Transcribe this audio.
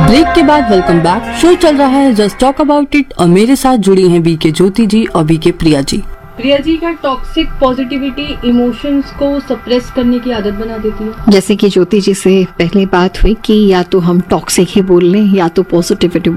Break के बाद welcome back. Show चल रहा है जस्ट टॉक अबाउट इट और मेरे साथ जुड़ी हैं बीके ज्योति जी और बीके प्रिया जी। प्रिया जी, क्या टॉक्सिक पॉजिटिविटी इमोशंस को सप्रेस करने की आदत बना देती है? जैसे कि ज्योति जी से पहले बात हुई कि या तो हम टॉक्सिक ही बोल लें या तो पॉजिटिविटी